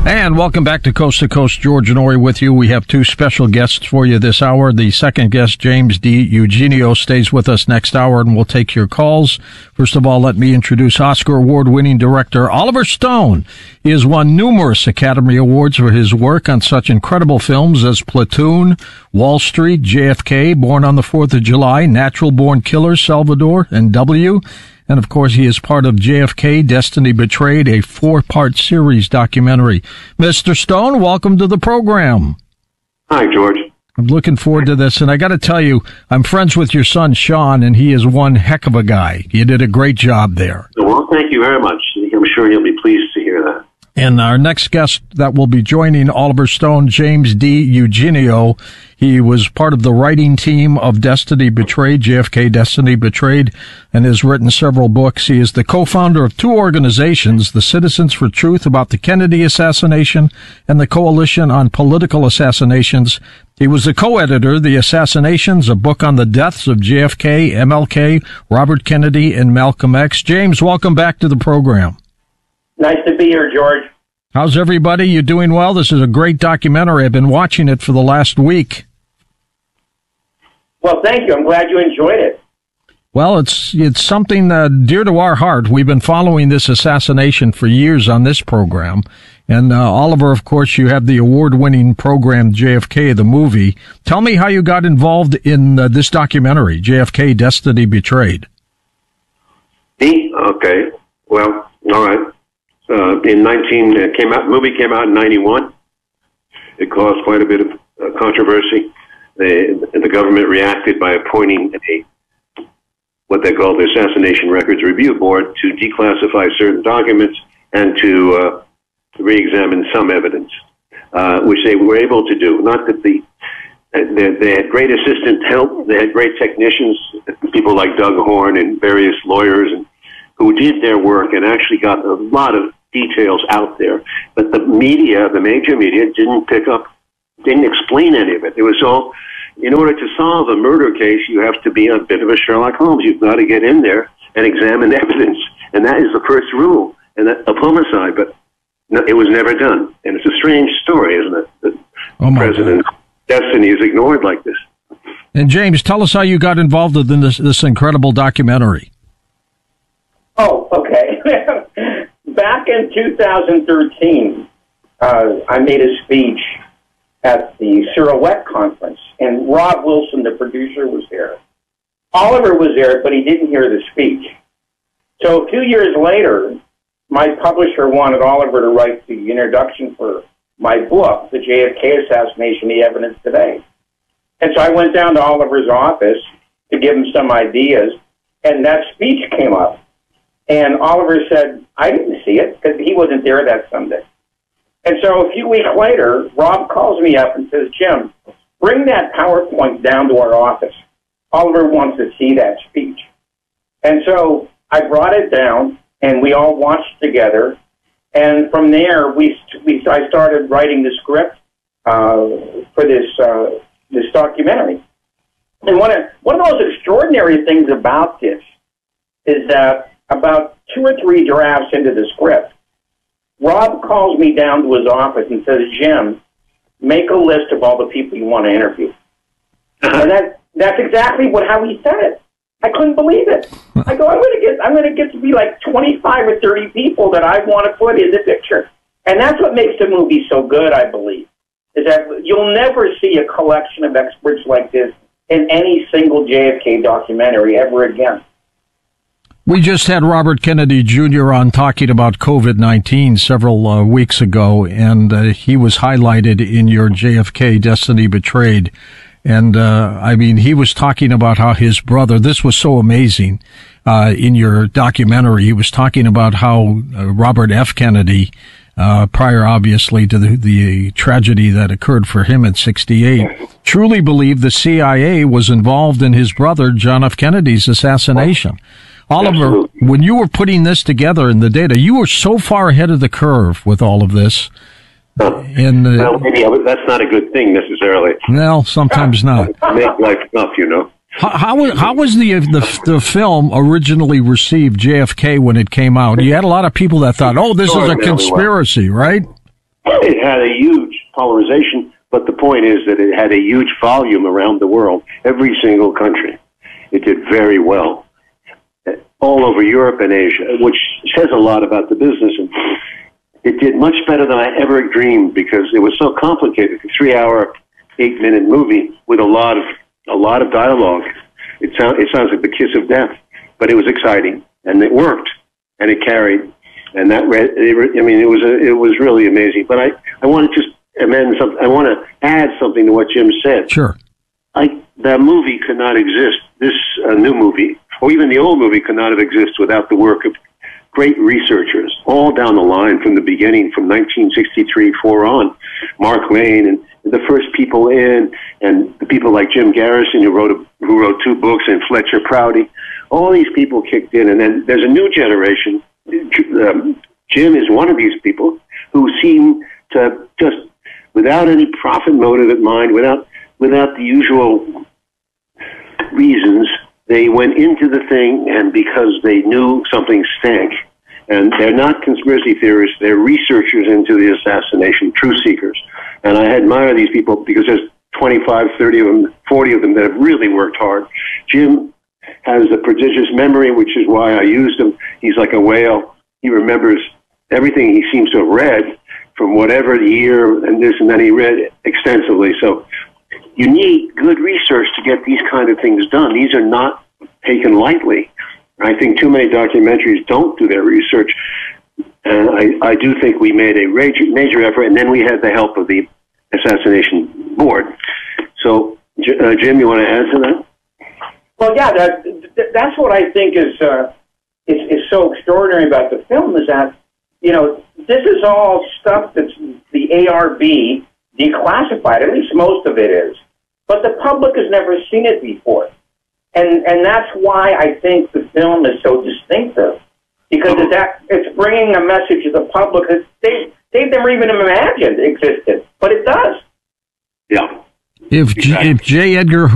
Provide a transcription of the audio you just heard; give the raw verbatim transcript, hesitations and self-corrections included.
And welcome back to Coast to Coast. George Noory with you. We have two special guests for you this hour. The second guest, James D. Eugenio, stays with us next hour, and we'll take your calls. First of all, let me introduce Oscar Award-winning director Oliver Stone. He has won numerous Academy Awards for his work on such incredible films as Platoon, Wall Street, J F K, Born on the Fourth of July, Natural Born Killers, Salvador, and W. And, of course, he is part of J F K, Destiny Betrayed, a four-part series documentary. Mister Stone, welcome to the program. Hi, George. I'm looking forward to this, and I got to tell you, I'm friends with your son, Sean, and he is one heck of a guy. You did a great job there. Well, thank you very much. I'm sure you'll be pleased to hear that. And our next guest that will be joining Oliver Stone, James D. Eugenio. He was part of the writing team of Destiny Betrayed, J F K Destiny Betrayed, and has written several books. He is the co-founder of two organizations, the Citizens for Truth about the Kennedy assassination and the Coalition on Political Assassinations. He was the co-editor, The Assassinations, a book on the deaths of J F K, M L K, Robert Kennedy, and Malcolm X. James, welcome back to the program. Nice to be here, George. How's everybody? You doing well? This is a great documentary. I've been watching it for the last week. Well, thank you. I'm glad you enjoyed it. Well, it's it's something uh, dear to our heart. We've been following this assassination for years on this program. And uh, Oliver, of course, you have the award-winning program J F K, the movie. Tell me how you got involved in uh, this documentary, J F K, Destiny Betrayed. Me? Okay. Well, all right. Uh, in nineteen, uh, came out, movie came out in ninety-one. It caused quite a bit of uh, controversy. The, the government reacted by appointing a, what they call the Assassination Records Review Board to declassify certain documents and to uh, re-examine some evidence, uh, which they were able to do. Not that the, they, they had great assistant help, they had great technicians, people like Doug Horn and various lawyers and, who did their work and actually got a lot of details out there. But the media, the major media, didn't pick up, didn't explain any of it. It was all, in order to solve a murder case, you have to be a bit of a Sherlock Holmes. You've got to get in there and examine evidence. And that is the first rule and that, of homicide. But no, it was never done. And it's a strange story, isn't it? That oh my President God. Destiny is ignored like this. And James, tell us how you got involved in this, this incredible documentary. Oh, okay. Back in two thousand thirteen, uh, I made a speech at the Silhouette Conference, and Rob Wilson, the producer, was there. Oliver was there, but he didn't hear the speech. So a few years later, my publisher wanted Oliver to write the introduction for my book, The J F K Assassination, The Evidence Today. And so I went down to Oliver's office to give him some ideas, and that speech came up. And Oliver said, I didn't see it, because he wasn't there that Sunday. And so a few weeks later, Rob calls me up and says, Jim, bring that PowerPoint down to our office. Oliver wants to see that speech. And so I brought it down, and we all watched together. And from there, we, we I started writing the script uh, for this uh, this documentary. And one of, one of the most extraordinary things about this is that about two or three drafts into the script, Rob calls me down to his office and says, Jim, make a list of all the people you want to interview. Uh-huh. And that, that's exactly what how he said it. I couldn't believe it. I go, I'm going to get I'm going to get to be like twenty-five or thirty people that I want to put in the picture. And that's what makes the movie so good, I believe, is that you'll never see a collection of experts like this in any single J F K documentary ever again. We just had Robert Kennedy Junior on talking about COVID nineteen several uh, weeks ago, and uh, he was highlighted in your J F K Destiny Betrayed. And, uh, I mean, he was talking about how his brother, this was so amazing, uh, in your documentary. He was talking about how uh, Robert F. Kennedy, uh, prior obviously to the, the tragedy that occurred for him in sixty-eight, truly believed the C I A was involved in his brother John F. Kennedy's assassination. Oliver, absolutely. When you were putting this together in the data, you were so far ahead of the curve with all of this. Huh. And, uh, well, maybe that's not a good thing necessarily. No, sometimes not. Make life tough, you know. How, how, how was the, the the film originally received, J F K, when it came out? You had a lot of people that thought, oh, this is a conspiracy, right? it had a huge polarization, but the point is that it had a huge volume around the world, every single country. It did very well, all over Europe and Asia, which says a lot about the business. And it did much better than I ever dreamed because it was so complicated. A three-hour, eight-minute movie with a lot of a lot of dialogue. It sounds it sounds like the kiss of death, but it was exciting and it worked and it carried. And that I mean, it was a, it was really amazing. But I I want to just amend something. I want to add something to what Jim said. Sure. I that movie could not exist. This uh, new movie, or even the old movie, could not have existed without the work of great researchers all down the line from the beginning, from nineteen sixty-three four on. Mark Lane and the first people in, and the people like Jim Garrison, who wrote a, who wrote two books, and Fletcher Prouty. All these people kicked in, and then there's a new generation. Um, Jim is one of these people who seem to just, without any profit motive in mind, without without the usual reasons, they went into the thing, and because they knew something stank. And they're not conspiracy theorists, they're researchers into the assassination, truth seekers. And I admire these people because there's twenty-five, thirty of them, forty of them that have really worked hard. Jim has a prodigious memory, which is why I used him. He's like a whale. He remembers everything he seems to have read from whatever year and this and that. He read extensively. So you need good research to get these kind of things done. These are not taken lightly. I think too many documentaries don't do their research. And I, I do think we made a major, major effort, and then we had the help of the Assassination Board. So, uh, Jim, you want to add to that? Well, yeah, that, that's what I think is, uh, is is so extraordinary about the film is that, you know, this is all stuff that's the A R B declassified, at least most of it is. But the public has never seen it before. And and that's why I think the film is so distinctive. Because it's, that, it's bringing a message to the public that they, they've never even imagined existed. But it does. Yeah. If, exactly. if J. Edgar